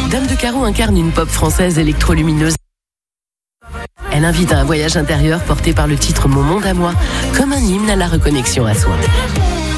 Dame de Carreau incarne une pop française électrolumineuse. Elle invite à un voyage intérieur porté par le titre Mon monde à moi, comme un hymne à la reconnexion à soi.